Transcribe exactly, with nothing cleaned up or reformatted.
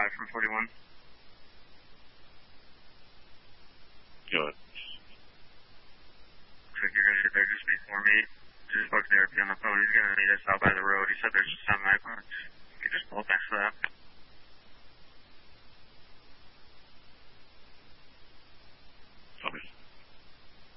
back from forty-one. Go ahead. Looks like you're going to get there just before me. Just spoke to the R P on the phone. He's going to meet us out by the road. He said there's a semi. You just pull past that.